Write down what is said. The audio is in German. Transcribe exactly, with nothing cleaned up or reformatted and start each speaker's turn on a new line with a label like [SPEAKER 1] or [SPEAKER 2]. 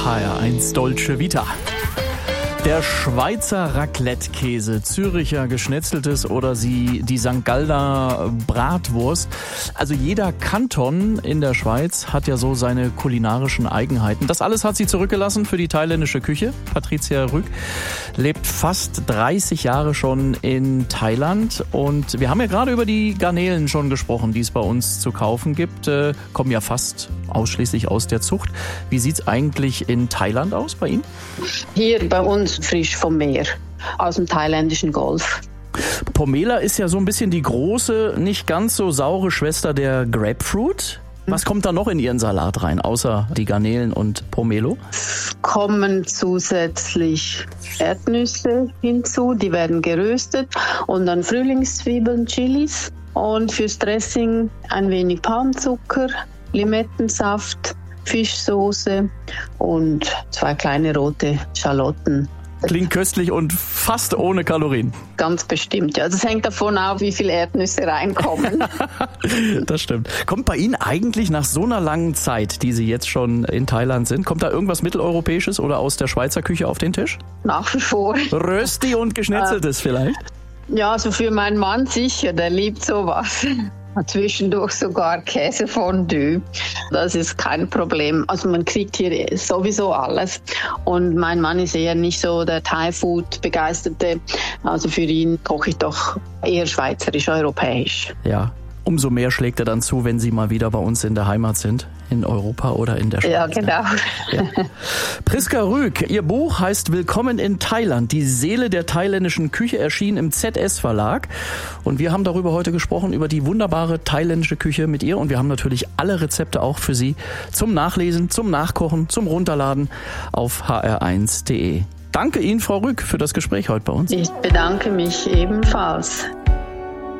[SPEAKER 1] H R eins Dolce Vita. Der Schweizer Raclette-Käse, Züricher Geschnetzeltes oder sie die Sankt Galder Bratwurst. Also jeder Kanton in der Schweiz hat ja so seine kulinarischen Eigenheiten. Das alles hat sie zurückgelassen für die thailändische Küche. Patricia Rüegg lebt fast dreißig Jahre schon in Thailand. Und wir haben ja gerade über die Garnelen schon gesprochen, die es bei uns zu kaufen gibt. Äh, kommen ja fast ausschließlich aus der Zucht. Wie sieht's eigentlich in Thailand aus bei Ihnen?
[SPEAKER 2] Hier bei uns frisch vom Meer, aus dem thailändischen Golf.
[SPEAKER 1] Pomela ist ja so ein bisschen die große, nicht ganz so saure Schwester der Grapefruit. Was kommt da noch in Ihren Salat rein, außer die Garnelen und Pomelo?
[SPEAKER 2] Kommen zusätzlich Erdnüsse hinzu, die werden geröstet und dann Frühlingszwiebeln, Chilis und fürs Dressing ein wenig Palmzucker, Limettensaft, Fischsoße und zwei kleine rote Schalotten.
[SPEAKER 1] Klingt köstlich und fast ohne Kalorien.
[SPEAKER 2] Ganz bestimmt, ja. Das hängt davon ab, wie viele Erdnüsse reinkommen.
[SPEAKER 1] Das stimmt. Kommt bei Ihnen eigentlich nach so einer langen Zeit, die Sie jetzt schon in Thailand sind, kommt da irgendwas Mitteleuropäisches oder aus der Schweizer Küche auf den Tisch?
[SPEAKER 2] Nach wie vor.
[SPEAKER 1] Rösti und Geschnetzeltes äh, vielleicht?
[SPEAKER 2] Ja, also für meinen Mann sicher, der liebt sowas. Zwischendurch sogar Käsefondue. Das ist kein Problem. Also man kriegt hier sowieso alles. Und mein Mann ist eher nicht so der Thai-Food-Begeisterte. Also für ihn koche ich doch eher schweizerisch, europäisch.
[SPEAKER 1] Ja, umso mehr schlägt er dann zu, wenn Sie mal wieder bei uns in der Heimat sind, in Europa oder in der Schweiz.
[SPEAKER 2] Ja, genau.
[SPEAKER 1] Ja. Priska Rüegg, Ihr Buch heißt Willkommen in Thailand. Die Seele der thailändischen Küche erschien im Z S Verlag. Und wir haben darüber heute gesprochen, über die wunderbare thailändische Küche mit ihr. Und wir haben natürlich alle Rezepte auch für Sie zum Nachlesen, zum Nachkochen, zum Runterladen auf h r eins punkt d e. Danke Ihnen, Frau Rüegg, für das Gespräch heute bei uns.
[SPEAKER 2] Ich bedanke mich ebenfalls.